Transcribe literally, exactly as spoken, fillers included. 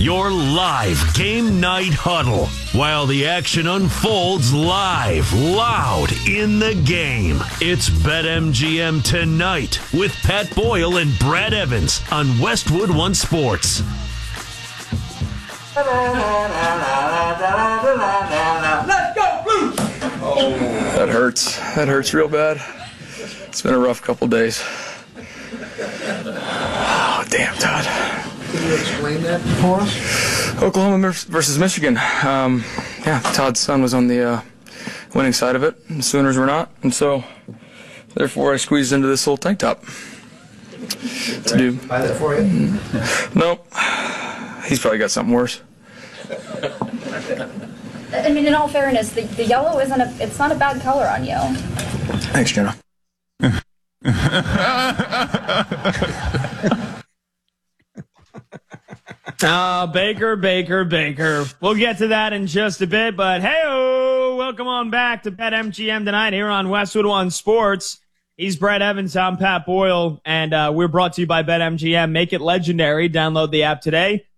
your live game night huddle, while the action unfolds live, loud in the game. It's BetMGM Tonight with Pat Boyle and Brad Evans on Westwood One Sports. Let's go, Blues! Oh, that hurts. That hurts real bad. It's been a rough couple days. Oh, damn, Todd. Can you explain that for us? Oklahoma versus Michigan. Um, yeah, Todd's son was on the uh, winning side of it. The Sooners were not, and so therefore I squeezed into this little tank top to do. Buy that for you? Nope. He's probably got something worse. I mean, in all fairness, the, the yellow isn't a, it's not a bad color on you. Thanks, Jenna. Uh, Baker, Baker, Baker. We'll get to that in just a bit, but hey-oh, welcome on back to BetMGM Tonight here on Westwood One Sports. He's Brad Evans, I'm Pat Boyle, and uh, we're brought to you by BetMGM. Make it legendary. Download the app today.